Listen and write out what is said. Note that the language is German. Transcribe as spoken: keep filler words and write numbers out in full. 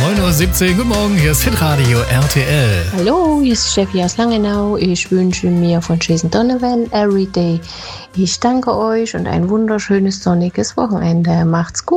neun Uhr siebzehn, guten Morgen, hier ist Hitradio R T L. Hallo, hier ist Steffi aus Langenau. Ich wünsche mir von Jason Donovan Everyday. Ich danke euch und ein wunderschönes sonniges Wochenende. Macht's gut.